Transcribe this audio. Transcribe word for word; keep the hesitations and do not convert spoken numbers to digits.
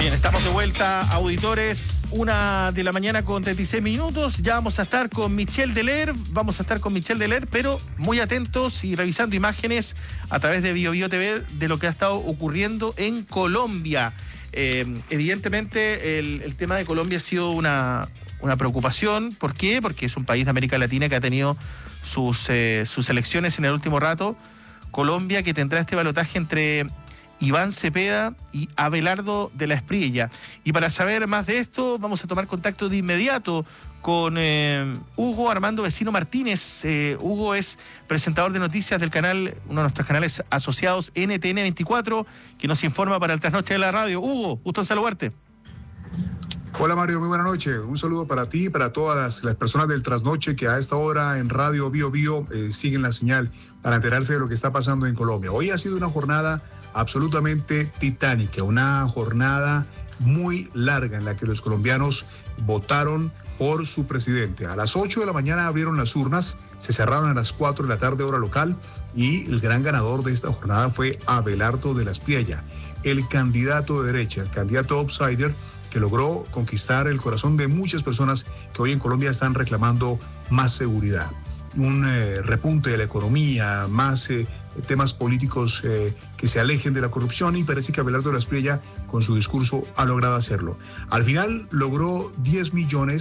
Bien, estamos de vuelta, auditores, una de la mañana con treinta y seis minutos. Ya vamos a estar con Michel Deler, vamos a estar con Michel Deler, pero muy atentos y revisando imágenes a través de Bio Bio T V de lo que ha estado ocurriendo en Colombia. Eh, evidentemente, el, el tema de Colombia ha sido una, una preocupación. ¿Por qué? Porque es un país de América Latina que ha tenido sus, eh, sus elecciones en el último rato. Colombia, que tendrá este balotaje entre Iván Cepeda y Abelardo de la Espriella. Y para saber más de esto, vamos a tomar contacto de inmediato con eh, Hugo Armando Vecino Martínez. Eh, Hugo es presentador de noticias del canal, uno de nuestros canales asociados, N T N veinticuatro, que nos informa para el Trasnoche de la Radio. Hugo, gusto en saludarte. Hola Mario, muy buena noche. Un saludo para ti y para todas las, las personas del Trasnoche que a esta hora en Radio Bio Bio eh, siguen la señal para enterarse de lo que está pasando en Colombia. Hoy ha sido una jornada absolutamente titánica, una jornada muy larga en la que los colombianos votaron por su presidente. A las ocho de la mañana abrieron las urnas, se cerraron a las cuatro de la tarde hora local y el gran ganador de esta jornada fue Abelardo de la Espriella, el candidato de derecha, el candidato outsider que logró conquistar el corazón de muchas personas que hoy en Colombia están reclamando más seguridad, un eh, repunte de la economía, más eh, temas políticos eh, que se alejen de la corrupción, y parece que Abelardo de la Espriella con su discurso ha logrado hacerlo. Al final logró diez millones